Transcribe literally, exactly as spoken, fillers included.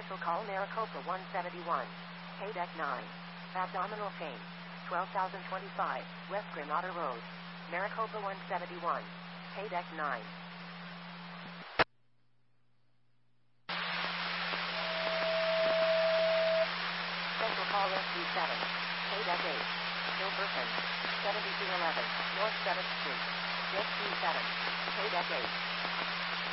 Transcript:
Special call Maricopa one seventy-one. Paydeck nine. Abdominal pain. twelve thousand twenty-five, West Granada Road. Maricopa one seventy-one. Paydeck nine. Special call S D seven. Paydeck eight. Hilberton. seventy-two eleven, North seventh Street. J Q seven. Paydeck eight.